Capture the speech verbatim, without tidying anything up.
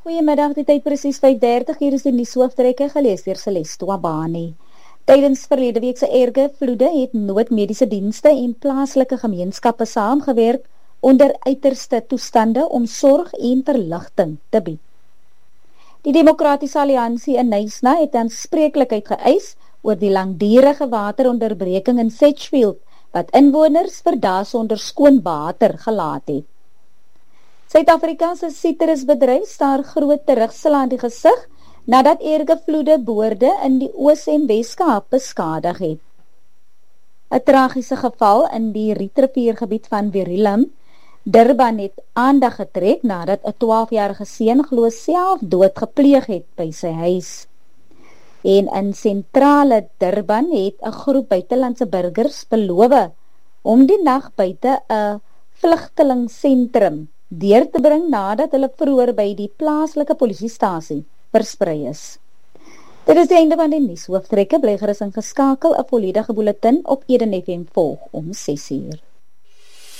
Goeiemiddag, die tyd presies vyf dertig, hier is die nuushooftrekke gelees deur Celeste Wabani. Tydens verlede week se erge vloede het noodmediese dienste en plaaslike gemeenskappe saamgewerk onder uiterste toestande om sorg en verligting te bied. Die Demokratiese Alliansie in Knysna het aanspreeklikheid geëis oor die langdurige wateronderbreking in Sedgefield, wat inwoners vir dae sonder skoon water gelaat het. Suid-Afrika se sitrusbedryf staar groot terugsel aan die gesig nadat erge vloede boorde in die Oos en Weskaap beskadig het. 'n Tragiese geval in die Rietriviergebied van Verulam, Durban het aandag getrek nadat 'n twaalfjarige seun glo selfdood gepleeg het by sy huis. En in sentrale Durban het 'n groep buitelandse burgers beloof om die nag buite 'n vlugtelingsentrum deur te bring nadat hulle vroeër by die plaaslike polisiestasie versprei is. Dit is die einde van die nuushooftrekke, bly gerus ingeskakel, 'n volledige bulletin op Eden F M volg om ses uur.